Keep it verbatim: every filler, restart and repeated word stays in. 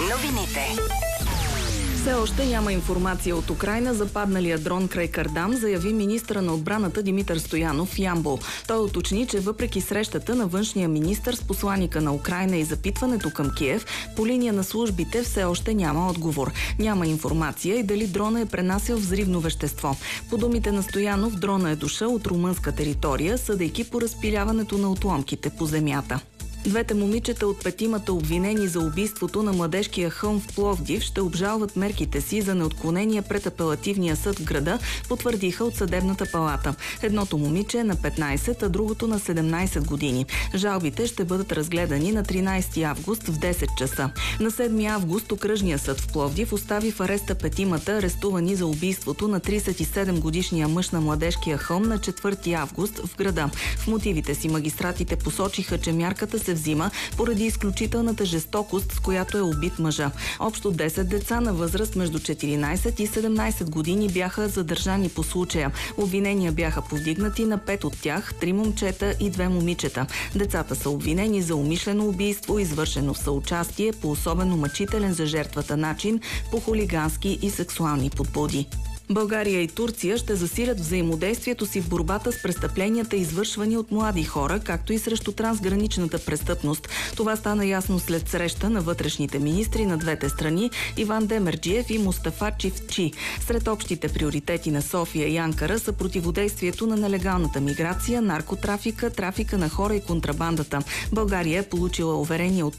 Новините. Все още няма информация от Украйна за падналия дрон край Кардам, заяви министъра на отбраната Димитър Стоянов в Ямбол. Той уточни, че въпреки срещата на външния министър с посланика на Украйна и запитването към Киев, по линия на службите все още няма отговор. Няма информация и дали дрона е пренасял взривно вещество. По думите на Стоянов, дрона е дошъл от румънска територия, съдейки по разпиляването на отломките по земята. Двете момичета от петимата обвинени за убийството на младежкия хълм в Пловдив ще обжалват мерките си за неотклонение пред апелативния съд в града, потвърдиха от съдебната палата. Едното момиче е на петнайсет, а другото на седемнайсет години. Жалбите ще бъдат разгледани на тринайсети август в десет часа. На седми август окръжния съд в Пловдив остави в ареста петимата, арестувани за убийството на трийсет и седем годишния мъж на младежкия хълм на четвърти август в града. В мотивите си магистратите посочиха, че мярката се взима поради изключителната жестокост, с която е убит мъжа. Общо десет деца на възраст между четиринайсет и седемнайсет години бяха задържани по случая. Обвинения бяха повдигнати на пет от тях, три момчета и две момичета. Децата са обвинени за умишлено убийство, извършено в съучастие по особено мъчителен за жертвата начин, по хулигански и сексуални подбуди. България и Турция ще засилят взаимодействието си в борбата с престъпленията, извършвани от млади хора, както и срещу трансграничната престъпност. Това стана ясно след среща на вътрешните министри на двете страни Иван Демерджиев и Мустафа Чифчи. Сред общите приоритети на София и Анкара са противодействието на нелегалната миграция, наркотрафика, трафика на хора и контрабандата. България е получила уверение от